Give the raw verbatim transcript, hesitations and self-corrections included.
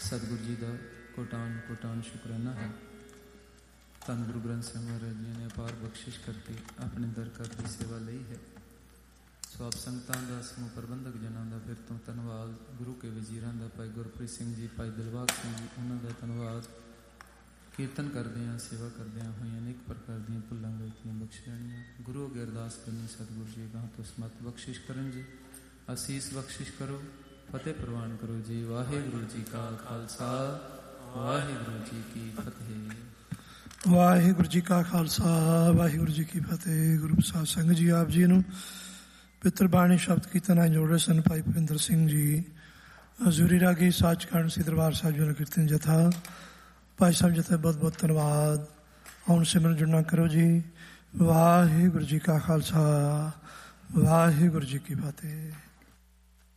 ਸਤਿਗੁਰੂ ਜੀ ਦਾ ਕੋਟਾਨ ਕੋਟਾਨ ਸ਼ੁਕਰਾਨਾ ਹੈ। ਧੰਨ ਗੁਰੂ ਗ੍ਰੰਥ ਸਾਹਿਬ ਮਹਾਰਾਜ ਜੀ ਨੇ ਅਪਾਰ ਬਖਸ਼ਿਸ਼ ਕਰਕੇ ਆਪਣੇ ਦਰ ਘਰ ਦੀ ਸੇਵਾ ਲਈ ਹੈ। ਸੋ ਆਪ ਸੰਗਤਾਂ ਦਾ, ਸਮੂਹ ਪ੍ਰਬੰਧਕ ਜਨਾਂ ਦਾ ਫਿਰ ਤੋਂ ਧੰਨਵਾਦ। ਗੁਰੂ ਕੇ ਵਜ਼ੀਰਾਂ ਦਾ, ਭਾਈ ਗੁਰਪ੍ਰੀਤ ਸਿੰਘ ਜੀ, ਭਾਈ ਦਿਲਬਾਗ ਸਿੰਘ ਜੀ, ਉਹਨਾਂ ਦਾ ਧੰਨਵਾਦ। ਕੀਰਤਨ ਕਰਦਿਆਂ, ਸੇਵਾ ਕਰਦਿਆਂ ਹੋਈਆਂ ਅਨੇਕ ਪ੍ਰਕਾਰ ਦੀਆਂ ਭੁੱਲਾਂ ਗਲਤੀਆਂ ਬਖਸ਼ ਲੈਣੀਆਂ। ਗੁਰੂ ਅੱਗੇ ਅਰਦਾਸ ਕਰਨੀ, ਸਤਿਗੁਰੂ ਜੀ ਗਾਂ ਤੋਂ ਸਮਤ ਬਖਸ਼ਿਸ਼ ਕਰਨ ਜੀ, ਅਸੀਸ ਬਖਸ਼ਿਸ਼ ਕਰੋ, ਫਤਿਹ ਪ੍ਰਵਾਨ ਕਰੋ ਜੀ। ਵਾਹਿਗੁਰੂ ਜੀ ਕਾ ਖਾਲਸਾ, ਵਾਹਿਗੁਰੂ ਜੀ ਕੀ ਫਤਿਹ। ਵਾਹਿਗੁਰੂ ਜੀ ਕਾ ਖਾਲਸਾ, ਵਾਹਿਗੁਰੂ ਜੀ ਕੀ ਫਤਿਹ। ਗੁਰੂ ਪ੍ਰਸਾਦ ਸਿੰਘ ਜੀ ਆਪ ਜੀ ਨੂੰ ਪਿੱਤਰ ਬਾਣੀ ਸ਼ਬਦ ਕੀਰਤਨ ਨਾਲ ਜੋੜ ਰਹੇ ਸਨ ਭਾਈ ਭੁਪਿੰਦਰ ਸਿੰਘ ਜੀ। ਹਜ਼ੂਰੀ ਰਾਗੀ ਸੱਚਖੰਡ ਸ੍ਰੀ ਦਰਬਾਰ ਸਾਹਿਬ ਜੀ ਨੂੰ ਕੀਰਤਨ ਜਥਾ, ਭਾਈ ਸਾਹਿਬ ਜਥੇ ਬਹੁਤ ਬਹੁਤ ਧੰਨਵਾਦ। ਹੁਣ ਸਿਮਰਨ ਜੁੜਨਾ ਕਰੋ ਜੀ। ਵਾਹਿਗੁਰੂ ਜੀ ਕਾ ਖਾਲਸਾ, ਵਾਹਿਗੁਰੂ ਜੀ ਕੀ ਫਤਿਹ।